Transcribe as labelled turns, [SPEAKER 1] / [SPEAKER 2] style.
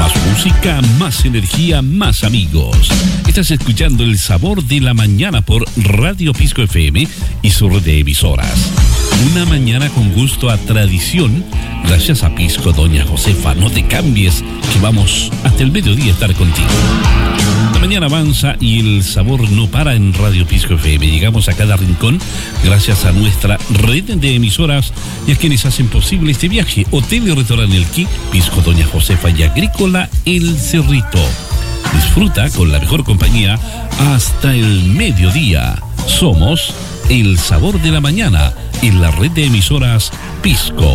[SPEAKER 1] Más música, más energía, más amigos. Estás escuchando El Sabor de la Mañana por Radio Pisco FM y su red de emisoras. Una mañana con gusto a tradición, gracias a Pisco Doña Josefa. No te cambies, que vamos hasta el mediodía a estar contigo. La mañana avanza y el sabor no para en Radio Pisco FM. Llegamos a cada rincón gracias a nuestra red de emisoras y a quienes hacen posible este viaje. Hotel y Restaurante El Qui, Pisco Doña Josefa y Agrícola El Cerrito. Disfruta con la mejor compañía hasta el mediodía. Somos El Sabor de la Mañana en la red de emisoras Pisco.